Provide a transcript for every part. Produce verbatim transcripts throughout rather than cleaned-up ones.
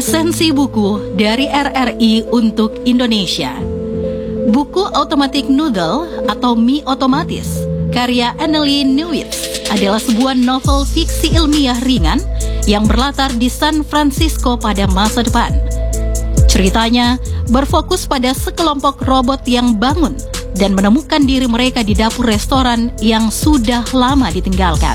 Esensi buku dari R R I untuk Indonesia. Buku Automatic Noodle atau Mie Otomatis karya Annelie Newitz adalah sebuah novel fiksi ilmiah ringan yang berlatar di San Francisco pada masa depan. Ceritanya berfokus pada sekelompok robot yang bangun dan menemukan diri mereka di dapur restoran yang sudah lama ditinggalkan.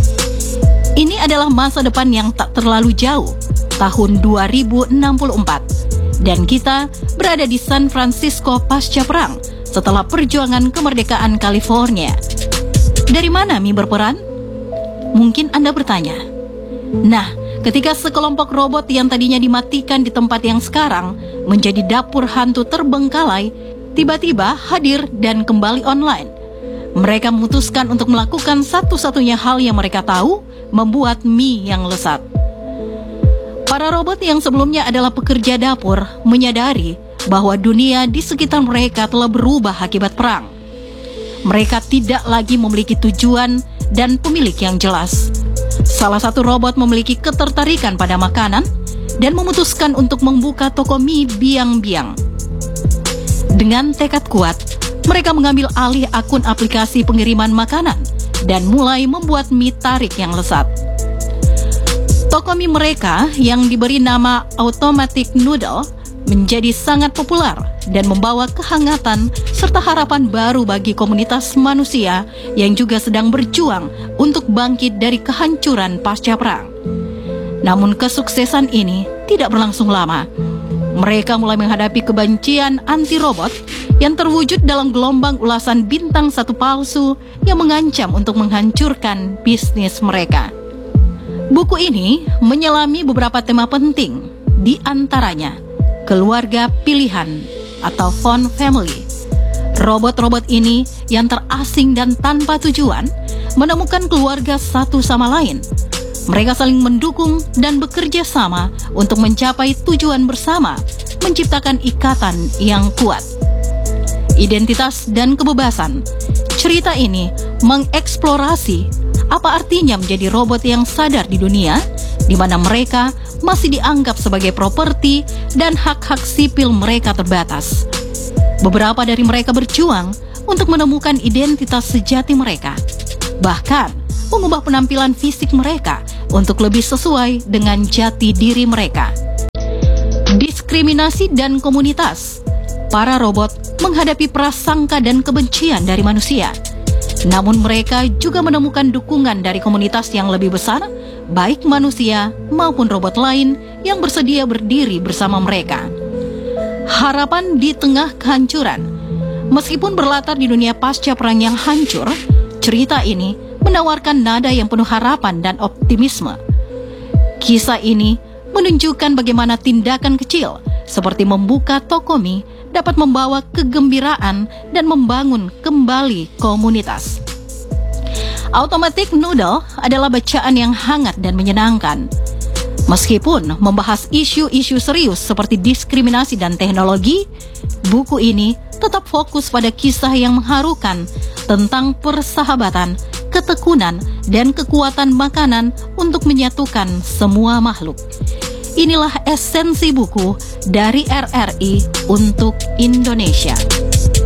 Ini adalah masa depan yang tak terlalu jauh, tahun dua ribu enam puluh empat, dan kita berada di San Francisco pasca perang setelah perjuangan kemerdekaan California. Dari mana Mie berperan? Mungkin Anda bertanya. Nah, ketika sekelompok robot yang tadinya dimatikan di tempat yang sekarang menjadi dapur hantu terbengkalai, tiba-tiba hadir dan kembali online. Mereka memutuskan untuk melakukan satu-satunya hal yang mereka tahu, membuat mie yang lezat. Para robot yang sebelumnya adalah pekerja dapur menyadari bahwa dunia di sekitar mereka telah berubah akibat perang. Mereka tidak lagi memiliki tujuan dan pemilik yang jelas. Salah satu robot memiliki ketertarikan pada makanan dan memutuskan untuk membuka toko mie biang-biang. Dengan tekad kuat, mereka mengambil alih akun aplikasi pengiriman makanan dan mulai membuat mie tarik yang lezat. Toko mie mereka yang diberi nama Automatic Noodle menjadi sangat populer dan membawa kehangatan serta harapan baru bagi komunitas manusia yang juga sedang berjuang untuk bangkit dari kehancuran pasca perang. Namun kesuksesan ini tidak berlangsung lama. Mereka mulai menghadapi kebencian anti-robot yang terwujud dalam gelombang ulasan bintang satu palsu yang mengancam untuk menghancurkan bisnis mereka. Buku ini menyelami beberapa tema penting, di antaranya keluarga pilihan atau found family. Robot-robot ini yang terasing dan tanpa tujuan menemukan keluarga satu sama lain. Mereka saling mendukung dan bekerja sama untuk mencapai tujuan bersama, menciptakan ikatan yang kuat. Identitas dan kebebasan. Cerita ini mengeksplorasi apa artinya menjadi robot yang sadar di dunia, di mana mereka masih dianggap sebagai properti dan hak-hak sipil mereka terbatas. Beberapa dari mereka berjuang untuk menemukan identitas sejati mereka, bahkan mengubah penampilan fisik mereka untuk lebih sesuai dengan jati diri mereka. Diskriminasi dan komunitas. Para robot menghadapi prasangka dan kebencian dari manusia. Namun mereka juga menemukan dukungan dari komunitas yang lebih besar, baik manusia maupun robot lain yang bersedia berdiri bersama mereka. Harapan di tengah kehancuran. Meskipun berlatar di dunia pasca perang yang hancur, cerita ini menawarkan nada yang penuh harapan dan optimisme. Kisah ini menunjukkan bagaimana tindakan kecil seperti membuka toko mie dapat membawa kegembiraan dan membangun kembali komunitas. Automatic Noodle adalah bacaan yang hangat dan menyenangkan. Meskipun membahas isu-isu serius seperti diskriminasi dan teknologi, buku ini tetap fokus pada kisah yang mengharukan tentang persahabatan, ketekunan, dan kekuatan makanan untuk menyatukan semua makhluk. Inilah esensi buku dari R R I untuk Indonesia.